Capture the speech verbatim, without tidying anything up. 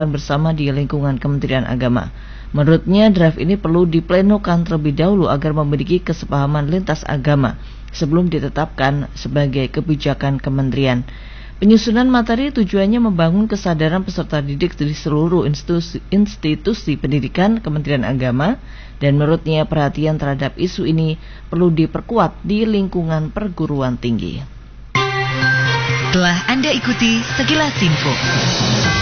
bersama di lingkungan Kementerian Agama. Menurutnya, draft ini perlu diplenokan terlebih dahulu agar memiliki kesepahaman lintas agama sebelum ditetapkan sebagai kebijakan kementerian. Penyusunan materi tujuannya membangun kesadaran peserta didik di seluruh institusi, institusi pendidikan Kementerian Agama, dan menurutnya perhatian terhadap isu ini perlu diperkuat di lingkungan perguruan tinggi. Telah Anda ikuti sekilas info.